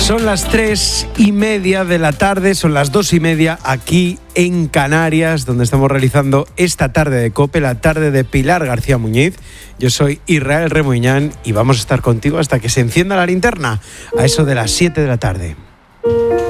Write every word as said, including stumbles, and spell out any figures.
Son las tres y media de la tarde, son las dos y media aquí en Canarias, donde estamos realizando esta tarde de COPE, la tarde de Pilar García Muñiz. Yo soy Israel Remuñán y vamos a estar contigo hasta que se encienda la linterna, a eso de las siete de la tarde.